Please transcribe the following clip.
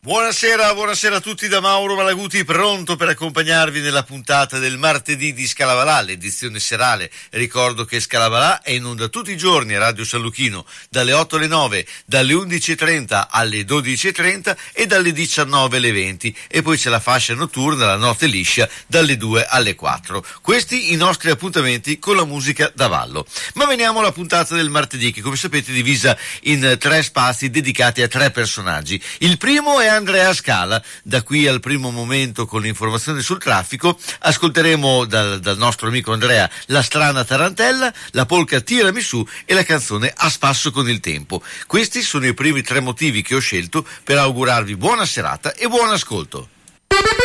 Buonasera a tutti da Mauro Malaguti, pronto per accompagnarvi nella puntata del martedì di Scalavalà, l'edizione serale. Ricordo che Scalavalà è in onda tutti i giorni a Radio San Luchino, dalle 8 alle 9, dalle 11.30 alle 12.30 e dalle 19 alle 20. E poi c'è la fascia notturna, la notte liscia, dalle 2 alle 4. Questi i nostri appuntamenti con la musica da ballo. Ma veniamo alla puntata del martedì, che come sapete è divisa in 3 spazi dedicati a 3 personaggi. Il primo è Andrea Scala. Da qui al primo momento, con l'informazione sul traffico, ascolteremo dal nostro amico Andrea La strana tarantella, la polka Tiramisù e la canzone A spasso con il tempo. Questi sono i primi 3 motivi che ho scelto per augurarvi buona serata e buon ascolto.